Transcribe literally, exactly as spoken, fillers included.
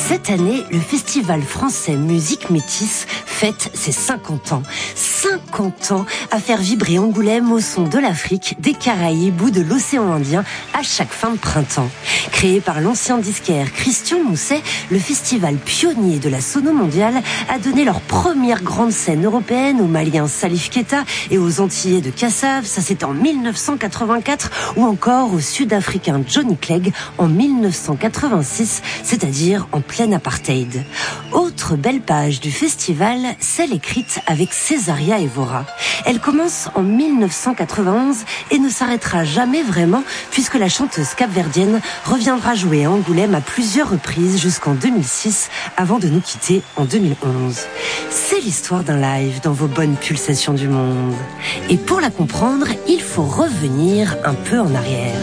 Cette année, le Festival français Musique Métisse fête ses cinquante ans. cinquante ans à faire vibrer Angoulême au son de l'Afrique, des Caraïbes ou de l'océan Indien à chaque fin de printemps. Créé par l'ancien disquaire Christian Mousset, le festival pionnier de la sono mondiale a donné leur première grande scène européenne aux Maliens Salif Keita et aux Antillais de Kassav, ça c'était en mille neuf cent quatre-vingt-quatre, ou encore au Sud-Africain Johnny Clegg en mille neuf cent quatre-vingt-six, c'est-à-dire en pleine apartheid. Autre belle page du festival, celle écrite avec Césaria Evora. Elle commence en mille neuf cent quatre-vingt-onze et ne s'arrêtera jamais vraiment puisque la chanteuse capverdienne reviendra jouer à Angoulême à plusieurs reprises jusqu'en deux mille six avant de nous quitter en deux mille onze. C'est l'histoire d'un live dans vos bonnes pulsations du monde. Et pour la comprendre, il faut revenir un peu en arrière.